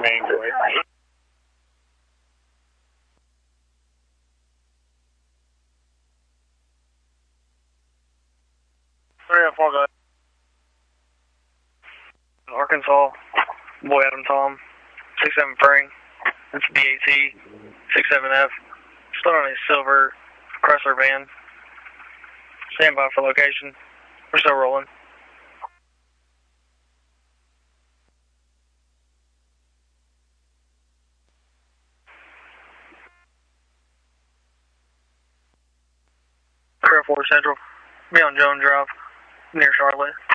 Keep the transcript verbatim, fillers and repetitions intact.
main joy. Three and four guys. Arkansas, boy Adam Tom, six seven Frame. It's B A T, six seven F. Still on a silver Chrysler van. Stand by for location. We're still rolling. three oh four Central. Be on Jones Drive, near Charlotte.